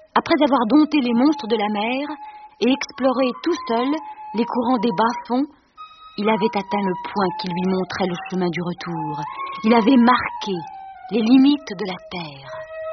Après avoir dompté les monstres de la mer et exploré tout seul les courants des bas-fonds, il avait atteint le point qui lui montrait le chemin du retour. Il avait marqué les limites de la terre.